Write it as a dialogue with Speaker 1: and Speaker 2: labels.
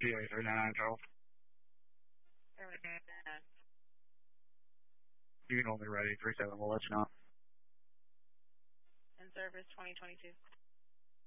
Speaker 1: PA 399 Charles. You can only ready 37. We'll let you know.
Speaker 2: In service 2022.